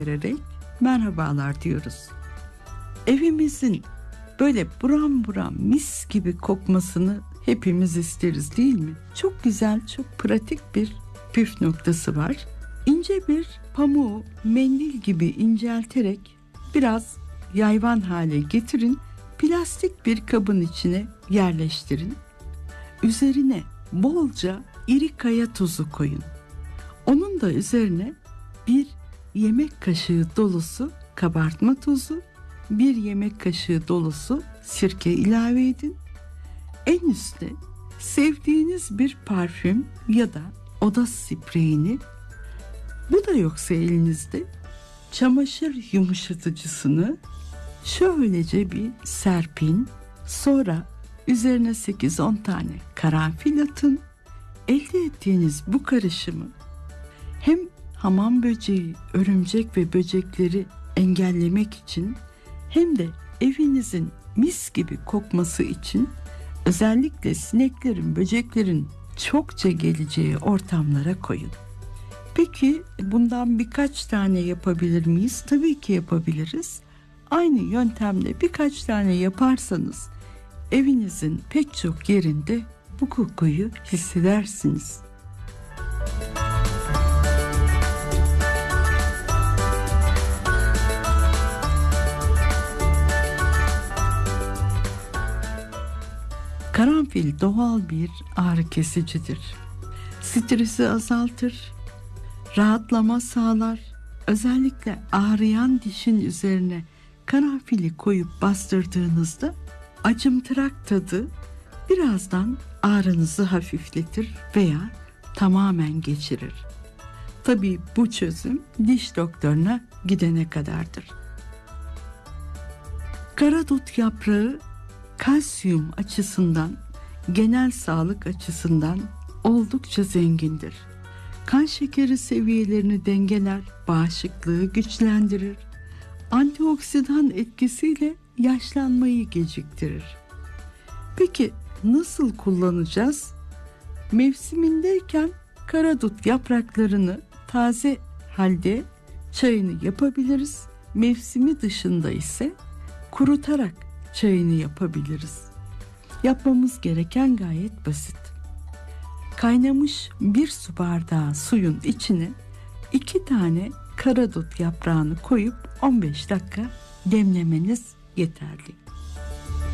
vererek merhabalar diyoruz. Evimizin böyle buram buram mis gibi kokmasını hepimiz isteriz, değil mi? Çok güzel, çok pratik bir püf noktası var. İnce bir pamuğu mendil gibi incelterek biraz yayvan hale getirin. Plastik bir kabın içine yerleştirin. Üzerine bolca iri kaya tuzu koyun. Onun da üzerine bir yemek kaşığı dolusu kabartma tozu, bir yemek kaşığı dolusu sirke ilave edin. En üstte sevdiğiniz bir parfüm ya da oda spreyini, bu da yoksa elinizde çamaşır yumuşatıcısını şöylece bir serpin. Sonra üzerine 8-10 tane karanfil atın. Elde ettiğiniz bu karışımı hem hamam böceği, örümcek ve böcekleri engellemek için hem de evinizin mis gibi kokması için, özellikle sineklerin, böceklerin çokça geleceği ortamlara koyun. Peki bundan birkaç tane yapabilir miyiz? Tabii ki yapabiliriz. Aynı yöntemle birkaç tane yaparsanız evinizin pek çok yerinde bu kokuyu hissedersiniz. Karanfil doğal bir ağrı kesicidir. Stresi azaltır, rahatlama sağlar. Özellikle ağrıyan dişin üzerine karanfili koyup bastırdığınızda acımtırak tadı birazdan ağrınızı hafifletir veya tamamen geçirir. Tabii bu çözüm diş doktoruna gidene kadardır. Karadut yaprağı kalsiyum açısından, genel sağlık açısından oldukça zengindir. Kan şekeri seviyelerini dengeler, bağışıklığı güçlendirir. Antioksidan etkisiyle yaşlanmayı geciktirir. Peki nasıl kullanacağız? Mevsimindeyken karadut yapraklarını taze halde çayını yapabiliriz. Mevsimi dışında ise kurutarak çayını yapabiliriz. Yapmamız gereken gayet basit. Kaynamış 1 su bardağı suyun içine 2 tane karadut yaprağını koyup 15 dakika demlemeniz yeterli.